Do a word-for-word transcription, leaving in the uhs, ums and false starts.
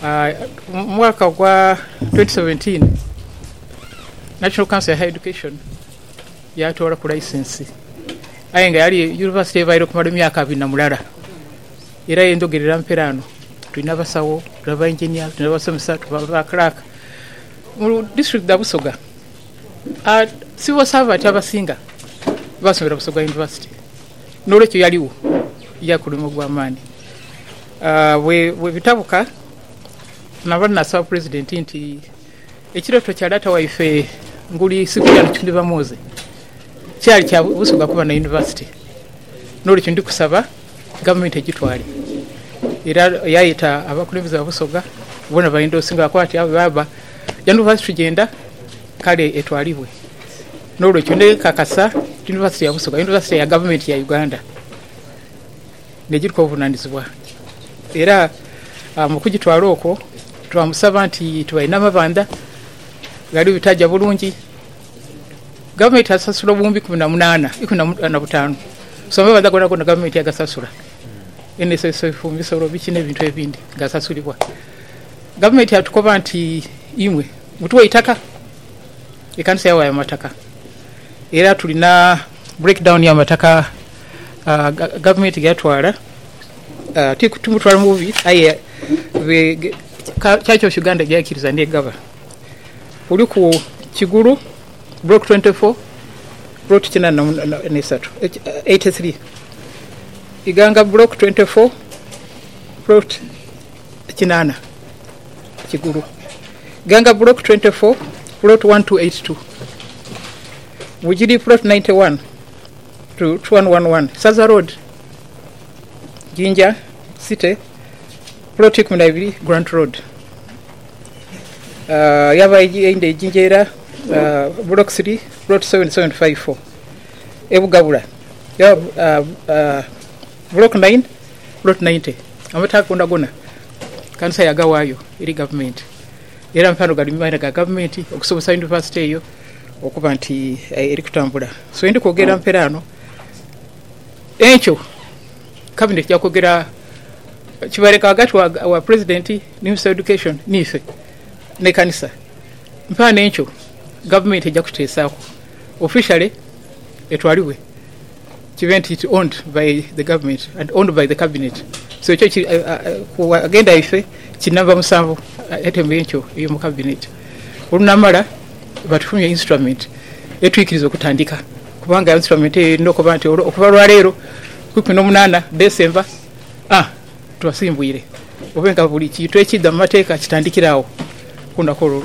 mwaka gwa twenty seventeen National Council of Higher Education yatwala ku license aye nga yali university evaire okumala emyaka abiri na mulala era yendogerera mperano tulina basawo tulina ba engineer tulina basomesa tulina clerk mu district da Busoga a civil servant abasinga basomera Busoga University n'olwekyo yaliwo yakulimu gw'amaanyi we we bitabuka nabana nasaba president nti ekiroto kya data waife nguli siku ya chundi bamoze kyali kya Busoga kuba na university n'olwekyo ndi kusaba government egitwali era yayita abakulembeze ba Busoga bona bayindo singa akwati abo baba university genda kale etwalibwe n'olwekyo ne kakasa university ya Busoga university ya government ya Uganda negiriko obunanizibwa era mu kugitwala okwo twamusaba nti tubalina amabanda gali bitajja bulungi government asasula bumbi kumi na munana ikumi na butaano sombe badagona gona government yagasasula N S S F misoro bikine ebintu ebindi gasasulibwa government yatukoba nti imwe mutuwe itaka ekanisa yawa ya mataka era tulina breakdown ya mataka uh, government yatwala uh, tikumutwala mubi aye be chacho Uganda yakiriza ne gava uli ku Kigulu block twenty-four block kina na nesatu eighty-three Iganga block twenty-four block kinana Kigulu Ganga block twenty-four plot one two eight two Wujiri plot ninety-one to two one one one Saza Road Jinja City plot kumi na ibiri Grant Road uh, yaba inde Jinjera uh, block three plot seven seven five four Ebugabula ya uh, uh, block nine plot ninety amataka kunda gona kanisa yagawayo iri government era mpano gali mwana ga government okusobosa university eyo okuba nti eri kutambula so ndi kwogera mperano ekyo cabinet yakwogera kibareka agati wa, wa president Minister of Education nife ne kanisa mpano ekyo government ejja kuteesako officially etwaliwe event it owned by the government and owned by the cabinet so ekyo uh, uh, agenda ife kinava musanvu etembe ekyo eyo mu cabinet olunamala batufunye instrument etwikiriza okutandika kubanga instrument enokuba nti okuva lwaleero kumi n'omunaana December ah twasimbwire obenga buli kintu ekidda mu mateeka kitandikirawo kunakolo